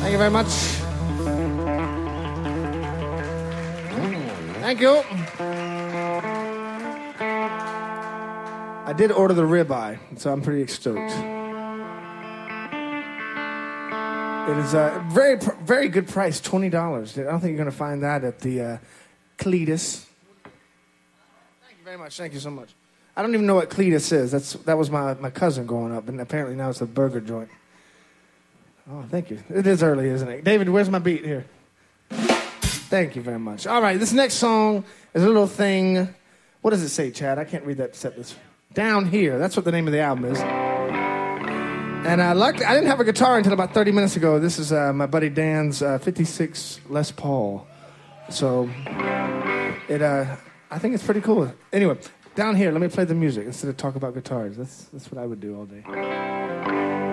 Thank you very much. Thank you. I did order the ribeye, so I'm pretty stoked. It is a very good price, $20. I don't think you're going to find that at the Cletus. Thank you very much. Thank you so much. I don't even know what Cletus is. That was my cousin growing up, and apparently now it's a burger joint. Oh, thank you. It is early, isn't it? David, where's my beat here? Thank you very much. All right, this next song is a little thing. What does it say, Chad? I can't read that set list. Down Here. That's what the name of the album is. And luckily, I didn't have a guitar until about 30 minutes ago. This is my buddy Dan's 56 Les Paul. So, I think it's pretty cool. Anyway, Down Here, let me play the music instead of talk about guitars. That's what I would do all day.